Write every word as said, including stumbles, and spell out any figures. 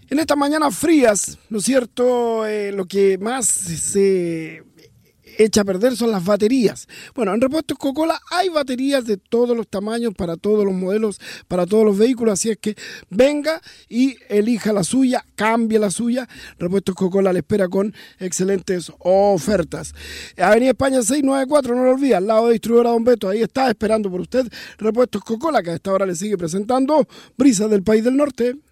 En estas mañanas frías, ¿no es cierto? Eh, lo que más se echa a perder son las baterías. Bueno, en Repuestos Coca-Cola hay baterías de todos los tamaños, para todos los modelos, para todos los vehículos, así es que venga y elija la suya, cambie la suya. Repuestos Coca-Cola le espera con excelentes ofertas. Avenida España seiscientos noventa y cuatro, no lo olvide, al lado de distribuidora Don Beto, ahí está esperando por usted Repuestos Coca-Cola, que a esta hora le sigue presentando Brisas del País del Norte.